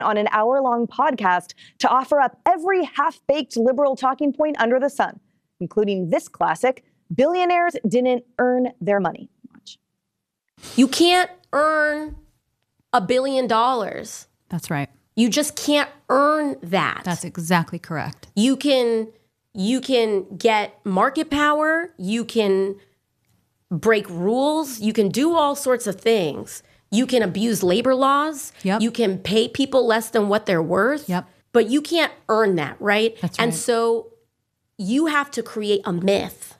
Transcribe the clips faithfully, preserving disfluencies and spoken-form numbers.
on an hour-long podcast to offer up every half-baked liberal talking point under the sun, including this classic: billionaires didn't earn their money. Watch. You can't earn a billion dollars. That's right. You just can't earn that. That's exactly correct. You can you can get market power, you can break rules, you can do all sorts of things. You can abuse labor laws. Yep. You can pay people less than what they're worth. Yep. But you can't earn that, right? That's and right. so you have to create a myth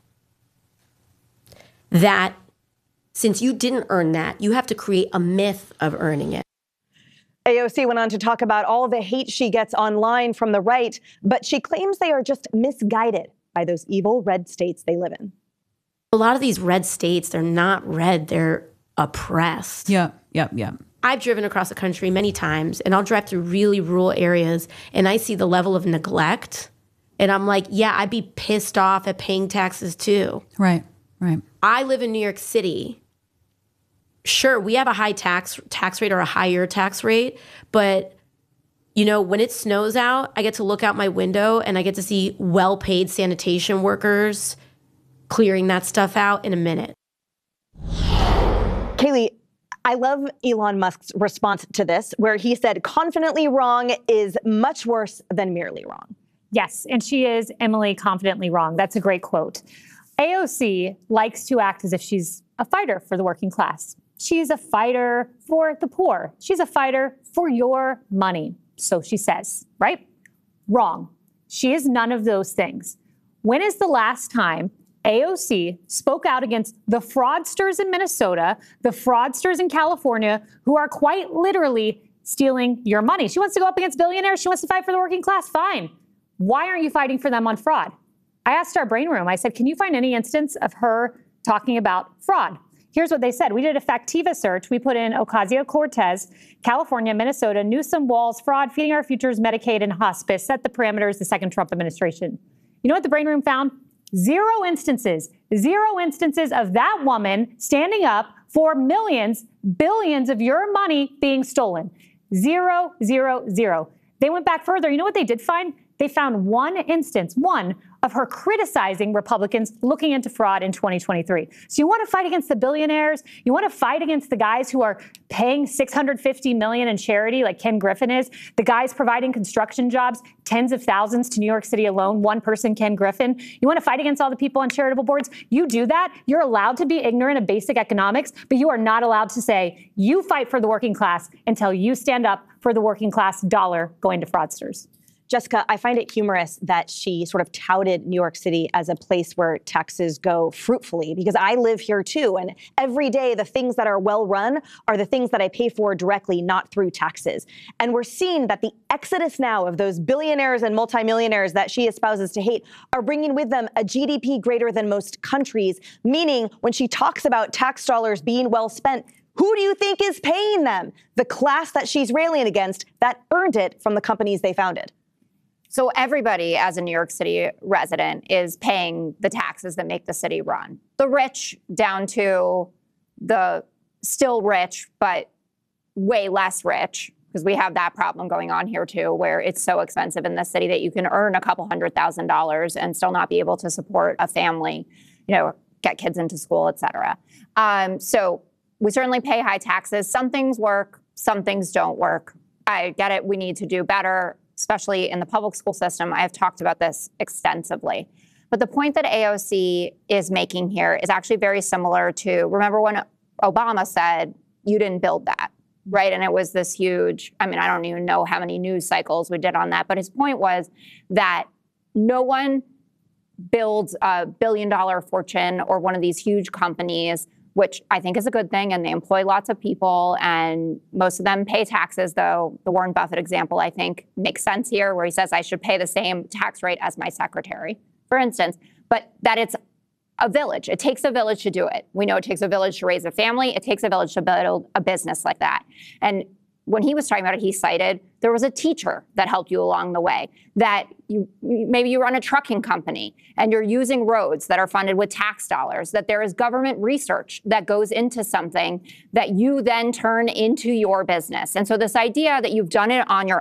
that since you didn't earn that, you have to create a myth of earning it. A O C went on to talk about all the hate she gets online from the right, but she claims they are just misguided by those evil red states they live in. A lot of these red states, they're not red, they're oppressed. Yep, yep, yep. I've driven across the country many times, and I'll drive through really rural areas, and I see the level of neglect, and I'm like, yeah, I'd be pissed off at paying taxes too. Right, right. I live in New York City. Sure, we have a high tax tax rate or a higher tax rate, but you know, when it snows out, I get to look out my window and I get to see well-paid sanitation workers clearing that stuff out in a minute. Kayleigh, I love Elon Musk's response to this, where he said confidently wrong is much worse than merely wrong. Yes, and she is, Emily, confidently wrong. That's a great quote. A O C likes to act as if she's a fighter for the working class. She's a fighter for the poor. She's a fighter for your money. So she says, right? Wrong. She is none of those things. When is the last time A O C spoke out against the fraudsters in Minnesota, the fraudsters in California, who are quite literally stealing your money? She wants to go up against billionaires. She wants to fight for the working class. Fine. Why aren't you fighting for them on fraud? I asked our brain room, I said, can you find any instance of her talking about fraud? Here's what they said. We did a Factiva search. We put in Ocasio-Cortez, California, Minnesota, Newsom, Walz, fraud, feeding our futures, Medicaid, and hospice, set the parameters, the second Trump administration. You know what the brain room found? Zero instances, zero instances of that woman standing up for millions, billions of your money being stolen. Zero, zero, zero. They went back further. You know what they did find? They found one instance, one, of her criticizing Republicans looking into fraud in twenty twenty-three. So you want to fight against the billionaires? You want to fight against the guys who are paying six hundred fifty million dollars in charity like Ken Griffin is, the guys providing construction jobs, tens of thousands to New York City alone, one person, Ken Griffin. You want to fight against all the people on charitable boards? You do that. You're allowed to be ignorant of basic economics, but you are not allowed to say you fight for the working class until you stand up for the working class dollar going to fraudsters. Jessica, I find it humorous that she sort of touted New York City as a place where taxes go fruitfully, because I live here too. And every day, the things that are well run are the things that I pay for directly, not through taxes. And we're seeing that the exodus now of those billionaires and multimillionaires that she espouses to hate are bringing with them a G D P greater than most countries, meaning when she talks about tax dollars being well spent, who do you think is paying them? The class that she's railing against that earned it from the companies they founded. So everybody, as a New York City resident, is paying the taxes that make the city run. The rich down to the still rich, but way less rich, because we have that problem going on here too, where it's so expensive in the city that you can earn a couple hundred thousand dollars and still not be able to support a family, you know, get kids into school, et cetera. Um, so we certainly pay high taxes. Some things work, some things don't work. I get it. We need to do better, especially in the public school system. I have talked about this extensively. But the point that A O C is making here is actually very similar to, remember when Obama said, you didn't build that, right? And it was this huge, I mean, I don't even know how many news cycles we did on that, but his point was that no one builds a billion dollar fortune or one of these huge companies, which I think is a good thing, and they employ lots of people, and most of them pay taxes, though the Warren Buffett example, I think, makes sense here, where he says I should pay the same tax rate as my secretary, for instance, but that it's a village. It takes a village to do it. We know it takes a village to raise a family. It takes a village to build a business like that. And when he was talking about it, he cited there was a teacher that helped you along the way, that you maybe you run a trucking company and you're using roads that are funded with tax dollars, that there is government research that goes into something that you then turn into your business. And so this idea that you've done it on your